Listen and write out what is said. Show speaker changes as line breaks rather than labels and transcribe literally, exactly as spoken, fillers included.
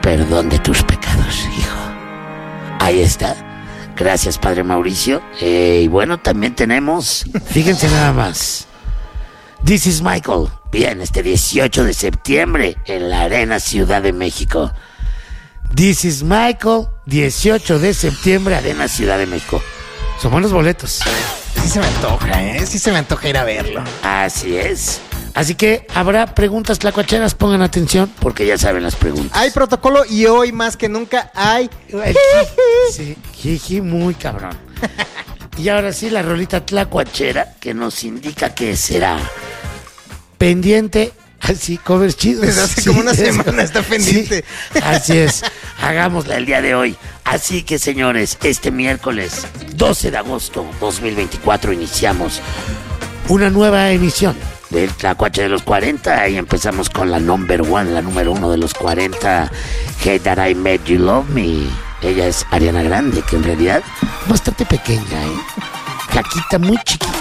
perdón de tus pecados, hijo. Ahí está. Gracias, Padre Mauricio. Eh, y bueno, también tenemos, fíjense nada más, This is Michael. Bien, este dieciocho de septiembre en la Arena Ciudad de México. This is Michael, dieciocho de septiembre, Arena Ciudad de México. Son buenos boletos.
Sí se me antoja, ¿eh? Sí se me antoja ir a verlo.
Así es. Así que habrá preguntas tlacuacheras, pongan atención, porque ya saben las preguntas.
Hay protocolo y hoy más que nunca hay...
Sí, jiji, muy cabrón. Y ahora sí, la rolita tlacuachera que nos indica que será pendiente... Así, covers chidos.
Desde hace
sí,
como una
es,
semana está pendiente.
Sí, así es. Hagámosla el día de hoy. Así que, señores, este miércoles doce de agosto dos mil veinticuatro iniciamos una nueva emisión del Tlacuache de los cuarenta y empezamos con la number one, la número uno de los cuarenta, Hey That I Made You Love Me. Ella es Ariana Grande, que en realidad bastante pequeña, ¿eh? Caquita muy chiquita.